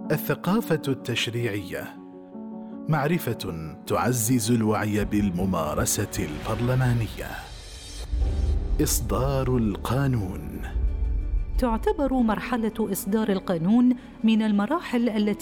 الثقافة التشريعية، معرفة تعزز الوعي بالممارسة البرلمانية. إصدار القانون. تعتبر مرحلة إصدار القانون من المراحل التي